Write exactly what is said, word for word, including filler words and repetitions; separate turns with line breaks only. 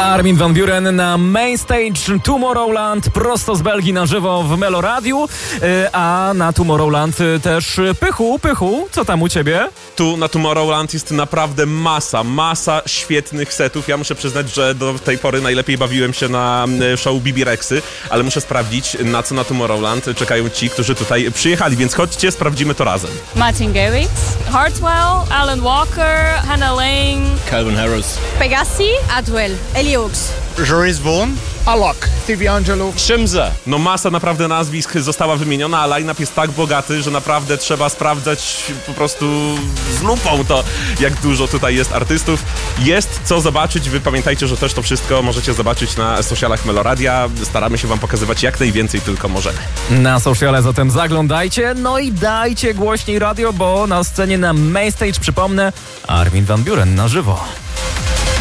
Armin van Buuren na Main Stage Tomorrowland, prosto z Belgii na żywo w Meloradiu, a na Tomorrowland też Pychu. Pychu, co tam u ciebie?
Tu na Tomorrowland jest naprawdę masa, masa świetnych setów. Ja muszę przyznać, że do tej pory najlepiej bawiłem się na show Bibi Rexy, ale muszę sprawdzić, na co na Tomorrowland czekają ci, którzy tutaj przyjechali, więc chodźcie, sprawdzimy to razem.
Martin Garrix, Hartwell, Alan Walker, Hannah Lang,
Calvin Harris,
Pegassi, Adwell, Eliox,
Joris Vaughan, Alok, Stevie Angelo, Shimza.
No masa naprawdę nazwisk została wymieniona, a line-up jest tak bogaty, że naprawdę trzeba sprawdzać po prostu z lupą to, jak dużo tutaj jest artystów. Jest co zobaczyć, wy pamiętajcie, że też to wszystko możecie zobaczyć na socialach Meloradia. Staramy się wam pokazywać jak najwięcej tylko możemy.
Na sociale zatem zaglądajcie, no i dajcie głośniej radio, bo na scenie na Main Stage, przypomnę, Armin van Buuren na żywo.